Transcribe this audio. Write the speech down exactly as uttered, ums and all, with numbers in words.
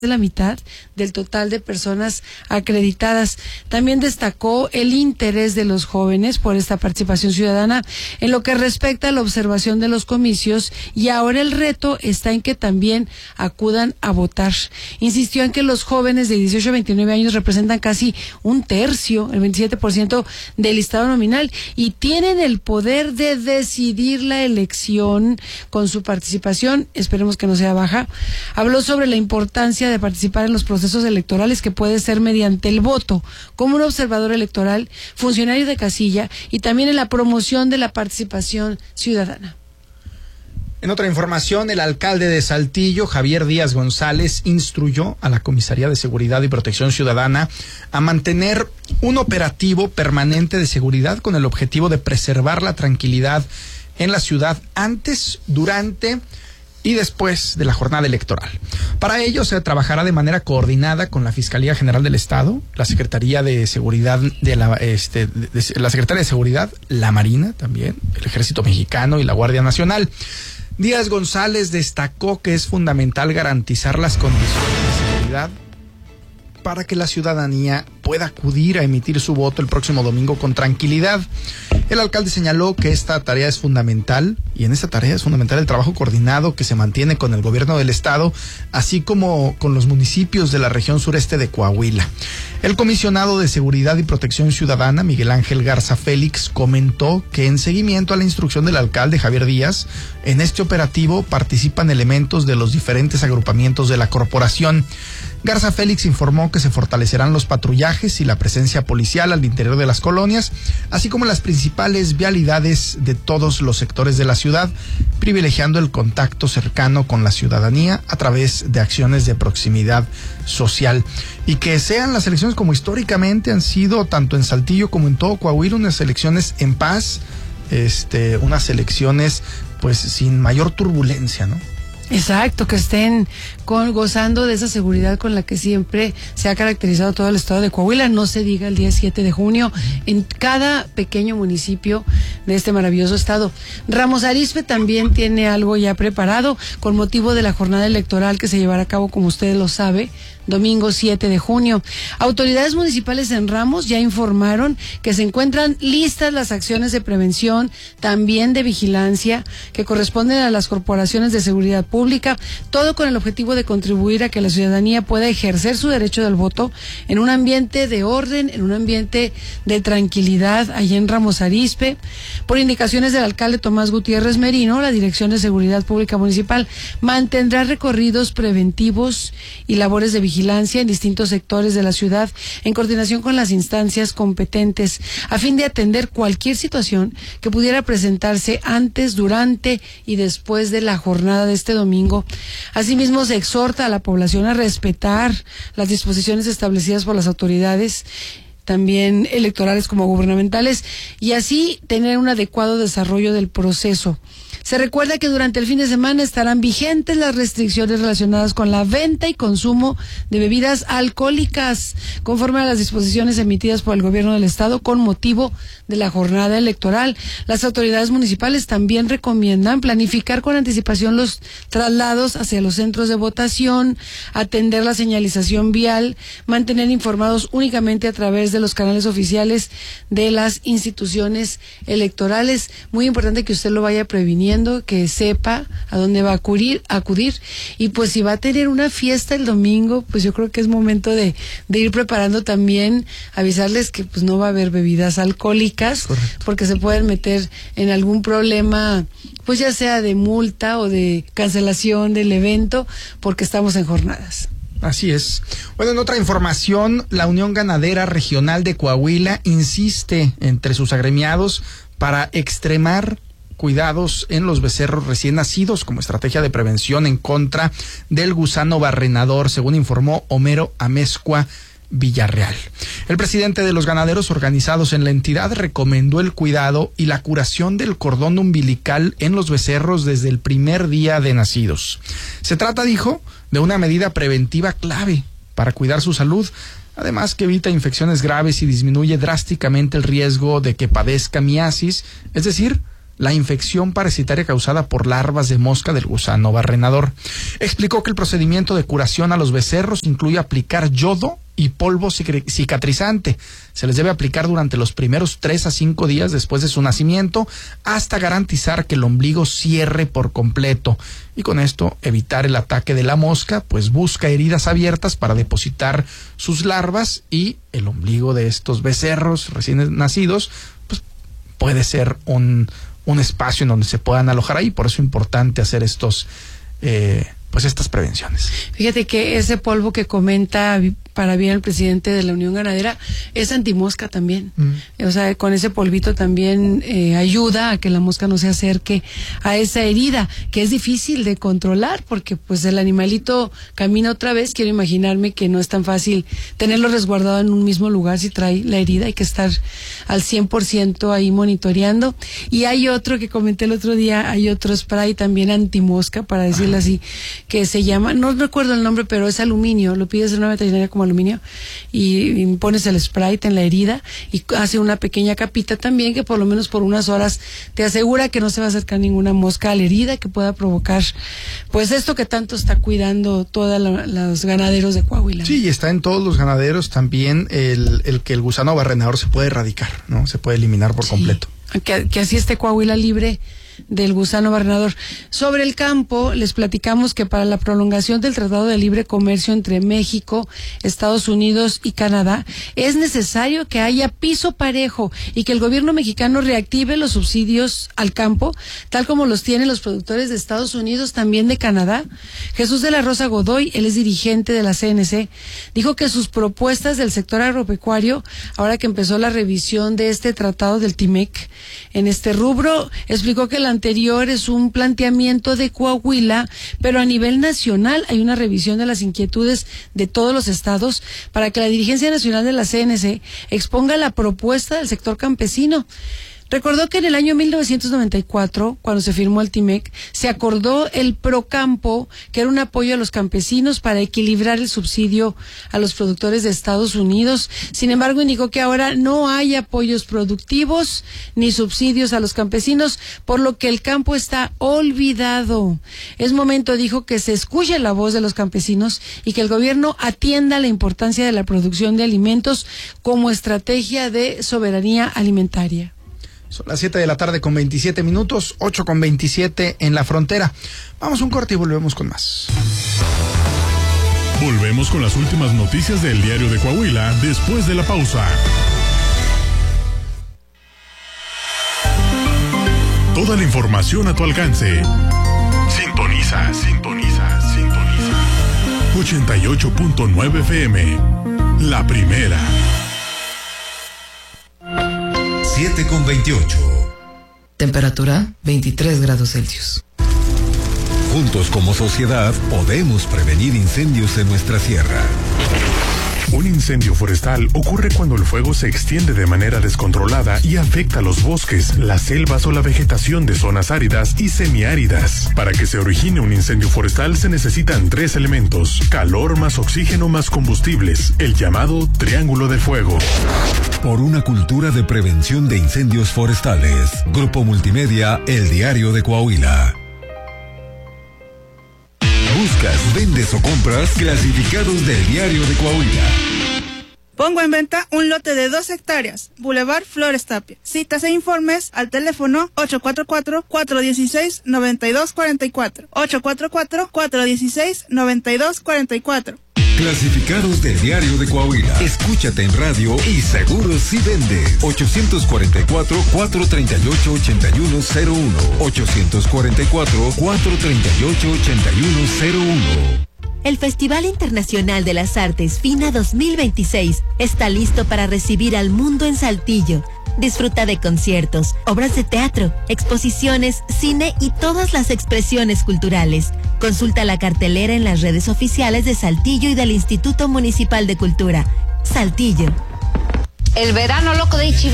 de la mitad del total de personas acreditadas. También destacó el interés de los jóvenes por esta participación ciudadana en lo que respecta a la observación de los comicios, y ahora el reto está en que también acudan a votar. Insistió en que los jóvenes de dieciocho a veintinueve años representan casi un tercio, el veintisiete por ciento del listado nominal, y tienen el poder de decidir la elección con su participación. Esperemos que no sea baja. Habló sobre la importancia de participar en los procesos electorales, que puede ser mediante el voto, como un observador electoral, funcionario de casilla, y también en la promoción de la participación ciudadana. En otra información, el alcalde de Saltillo, Javier Díaz González, instruyó a la Comisaría de Seguridad y Protección Ciudadana a mantener un operativo permanente de seguridad con el objetivo de preservar la tranquilidad en la ciudad antes, durante y después de la jornada electoral. Para ello se trabajará de manera coordinada con la Fiscalía General del Estado, la Secretaría de Seguridad de la este de, de, la Secretaría de Seguridad, la Marina también, el Ejército Mexicano y la Guardia Nacional. Díaz González destacó que es fundamental garantizar las condiciones de seguridad para que la ciudadanía pueda acudir a emitir su voto el próximo domingo con tranquilidad. El alcalde señaló que esta tarea es fundamental, y en esta tarea es fundamental el trabajo coordinado que se mantiene con el gobierno del estado, así como con los municipios de la región sureste de Coahuila. El comisionado de Seguridad y Protección Ciudadana, Miguel Ángel Garza Félix, comentó que en seguimiento a la instrucción del alcalde Javier Díaz, en este operativo participan elementos de los diferentes agrupamientos de la corporación. Garza Félix informó que se fortalecerán los patrullajes y la presencia policial al interior de las colonias, así como las principales vialidades de todos los sectores de la ciudad, privilegiando el contacto cercano con la ciudadanía a través de acciones de proximidad social. Y que sean las elecciones como históricamente han sido, tanto en Saltillo como en todo Coahuila, unas elecciones en paz, este, unas elecciones pues sin mayor turbulencia, ¿no? Exacto, que estén con, gozando de esa seguridad con la que siempre se ha caracterizado todo el estado de Coahuila. No se diga el día siete de junio en cada pequeño municipio de este maravilloso estado. Ramos Arizpe también tiene algo ya preparado con motivo de la jornada electoral que se llevará a cabo, como usted lo sabe, domingo siete de junio. Autoridades municipales en Ramos ya informaron que se encuentran listas las acciones de prevención, también de vigilancia, que corresponden a las corporaciones de seguridad pública, todo con el objetivo de contribuir a que la ciudadanía pueda ejercer su derecho del voto en un ambiente de orden, en un ambiente de tranquilidad allá en Ramos Arizpe. Por indicaciones del alcalde Tomás Gutiérrez Merino, la Dirección de Seguridad Pública Municipal mantendrá recorridos preventivos y labores de vigilancia vigilancia en distintos sectores de la ciudad en coordinación con las instancias competentes a fin de atender cualquier situación que pudiera presentarse antes, durante y después de la jornada de este domingo. Asimismo, se exhorta a la población a respetar las disposiciones establecidas por las autoridades, también electorales como gubernamentales, y así tener un adecuado desarrollo del proceso. Se recuerda que durante el fin de semana estarán vigentes las restricciones relacionadas con la venta y consumo de bebidas alcohólicas, conforme a las disposiciones emitidas por el gobierno del estado con motivo de la jornada electoral. Las autoridades municipales también recomiendan planificar con anticipación los traslados hacia los centros de votación, atender la señalización vial, mantener informados únicamente a través de los canales oficiales de las instituciones electorales. Muy importante que usted lo vaya previniendo, que sepa a dónde va a acudir, acudir, y pues si va a tener una fiesta el domingo, pues yo creo que es momento de, de ir preparando también, avisarles que pues no va a haber bebidas alcohólicas. Correcto. Porque se pueden meter en algún problema, pues ya sea de multa o de cancelación del evento, porque estamos en jornadas. Así es. Bueno, en otra información, la Unión Ganadera Regional de Coahuila insiste entre sus agremiados para extremar cuidados en los becerros recién nacidos como estrategia de prevención en contra del gusano barrenador, según informó Homero Amezcua Villarreal. El presidente de los ganaderos organizados en la entidad recomendó el cuidado y la curación del cordón umbilical en los becerros desde el primer día de nacidos. Se trata, dijo, de una medida preventiva clave para cuidar su salud, además que evita infecciones graves y disminuye drásticamente el riesgo de que padezca miasis, es decir, la infección parasitaria causada por larvas de mosca del gusano barrenador. Explicó que el procedimiento de curación a los becerros incluye aplicar yodo y polvo cicatrizante. Se les debe aplicar durante los primeros tres a cinco días después de su nacimiento hasta garantizar que el ombligo cierre por completo. Y con esto evitar el ataque de la mosca, pues busca heridas abiertas para depositar sus larvas y el ombligo de estos becerros recién nacidos, pues puede ser un, un espacio en donde se puedan alojar ahí. Por eso es importante hacer estos... Eh, pues estas prevenciones. Fíjate que ese polvo que comenta para bien el presidente de la Unión Ganadera es antimosca también. Mm. O sea, con ese polvito también eh, ayuda a que la mosca no se acerque a esa herida, que es difícil de controlar, porque pues el animalito camina otra vez. Quiero imaginarme que no es tan fácil tenerlo resguardado en un mismo lugar si trae la herida. Hay que estar al cien por ciento ahí monitoreando. Y hay otro que comenté el otro día, hay otro spray también antimosca, para decirlo así, que se llama, no recuerdo el nombre, pero es aluminio. Lo pides en una veterinaria como aluminio y, y pones el Sprite en la herida y hace una pequeña capita también que por lo menos por unas horas te asegura que no se va a acercar ninguna mosca a la herida que pueda provocar pues esto que tanto está cuidando todos los ganaderos de Coahuila. Sí, y está en todos los ganaderos también el, el que el gusano barrenador se puede erradicar, ¿no? Se puede eliminar por sí, completo. Que, que así esté Coahuila libre del gusano barrenador. Sobre el campo, les platicamos que para la prolongación del Tratado de Libre Comercio entre México, Estados Unidos y Canadá, es necesario que haya piso parejo y que el gobierno mexicano reactive los subsidios al campo, tal como los tienen los productores de Estados Unidos, también de Canadá. Jesús de la Rosa Godoy, él es dirigente de la C N C, dijo que sus propuestas del sector agropecuario, ahora que empezó la revisión de este tratado del T M E C, en este rubro, explicó que la anterior es un planteamiento de Coahuila, pero a nivel nacional hay una revisión de las inquietudes de todos los estados para que la dirigencia nacional de la C N C exponga la propuesta del sector campesino. Recordó que en el año mil novecientos noventa y cuatro, cuando se firmó el T M E C, se acordó el Procampo, que era un apoyo a los campesinos para equilibrar el subsidio a los productores de Estados Unidos. Sin embargo, indicó que ahora no hay apoyos productivos ni subsidios a los campesinos, por lo que el campo está olvidado. Es momento, dijo, que se escuche la voz de los campesinos y que el gobierno atienda la importancia de la producción de alimentos como estrategia de soberanía alimentaria. Son las siete de la tarde con veintisiete minutos, ocho con veintisiete en la frontera. Vamos a un corte y volvemos con más. Volvemos con las últimas noticias del Diario de Coahuila después de la pausa. Toda la información a tu alcance. Sintoniza, sintoniza, sintoniza. ochenta y ocho punto nueve F M. La primera. siete con veintiocho. Temperatura veintitrés grados Celsius. Juntos como sociedad podemos prevenir incendios en nuestra sierra. Un incendio forestal ocurre cuando el fuego se extiende de manera descontrolada y afecta los bosques, las selvas o la vegetación de zonas áridas y semiáridas. Para que se origine un incendio forestal se necesitan tres elementos: calor más oxígeno más combustibles, el llamado triángulo de fuego. Por una cultura de prevención de incendios forestales. Grupo Multimedia, El Diario de Coahuila. Buscas, vendes o compras clasificados del Diario de Coahuila. Pongo en venta un lote de dos hectáreas, Boulevard Flores Tapia. Citas e informes al teléfono ocho cuatro cuatro, cuatro uno seis, nueve dos cuatro cuatro, ocho cuatro cuatro, cuatro uno seis, nueve dos cuatro cuatro. Clasificados del Diario de Coahuila. Escúchate en radio y seguro si vende. ochocientos cuarenta y cuatro, cuatrocientos treinta y ocho, ochenta y uno cero uno. ochocientos cuarenta y cuatro, cuatrocientos treinta y ocho, ochenta y uno cero uno. El Festival Internacional de las Artes FINA dos mil veintiséis está listo para recibir al mundo en Saltillo. Disfruta de conciertos, obras de teatro, exposiciones, cine y todas las expresiones culturales. Consulta la cartelera en las redes oficiales de Saltillo y del Instituto Municipal de Cultura. Saltillo. El verano loco de Ichibi.